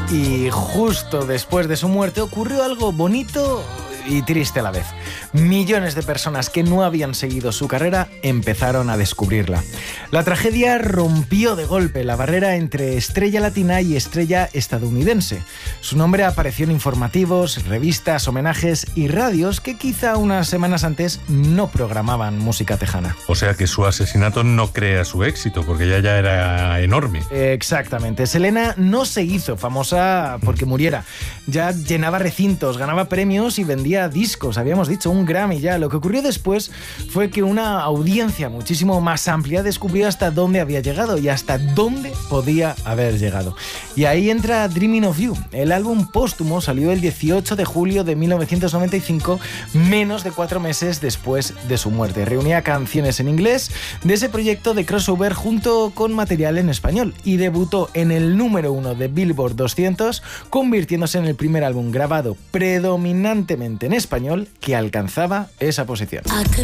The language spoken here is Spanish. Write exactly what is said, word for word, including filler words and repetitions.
Y justo después de su muerte ocurrió algo bonito y triste a la vez. Millones de personas que no habían seguido su carrera empezaron a descubrirla. La tragedia rompió de golpe la barrera entre estrella latina y estrella estadounidense. Su nombre apareció en informativos, revistas, homenajes y radios que quizá unas semanas antes no programaban música tejana. O sea que su asesinato no crea su éxito, porque ella ya era enorme. Exactamente. Selena no se hizo famosa porque muriera. Ya llenaba recintos, ganaba premios y vendía discos, habíamos dicho, un Grammy ya. Lo que ocurrió después fue que una audiencia muchísimo más amplia descubrió hasta dónde había llegado y hasta dónde podía haber llegado. Y ahí entra Dreaming of You. El álbum póstumo salió el dieciocho de julio de mil novecientos noventa y cinco, menos de cuatro meses después de su muerte. Reunía canciones en inglés de ese proyecto de crossover junto con material en español y debutó en el número uno de Billboard doscientos, convirtiéndose en el primer álbum grabado predominantemente en español que alcanzaba esa posición. I could